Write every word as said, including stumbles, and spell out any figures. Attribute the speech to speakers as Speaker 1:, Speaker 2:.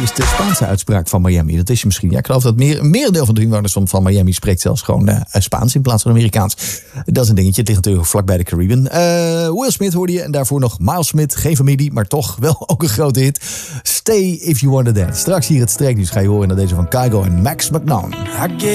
Speaker 1: is de Spaanse uitspraak van Miami. Dat is je misschien. Ja, ik geloof dat meer, een merendeel van de inwoners van, van Miami spreekt zelfs gewoon uh, Spaans in plaats van Amerikaans. Dat is een dingetje. Het ligt natuurlijk vlakbij de Caribbean. Uh, Will Smith hoorde je en daarvoor nog Miles Smith. Geen familie, maar toch wel ook een grote hit. Stay If You Wanna Dance. Straks hier het streeknieuws ga je horen naar deze van Kygo en Max McNown.